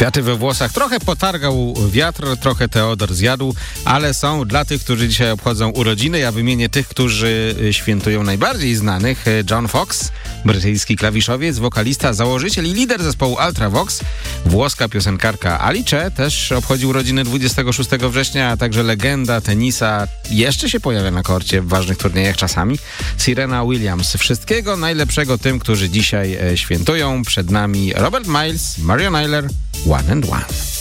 Kwiaty we włosach trochę potargał wiatr, trochę Teodor zjadł, ale są dla tych, którzy dzisiaj obchodzą urodziny. Ja wymienię tych, którzy świętują najbardziej znanych. John Fox, brytyjski klawiszowiec, wokalista, założyciel i lider zespołu Ultravox. Włoska piosenkarka Alice też obchodzi urodziny 26 września, a także legenda tenisa jeszcze się pojawia na korcie w ważnych turniejach czasami. Serena Williams. Wszystkiego najlepszego tym, którzy dzisiaj świętują. Przed nami Robert Miles, Marion Ayler, One and One.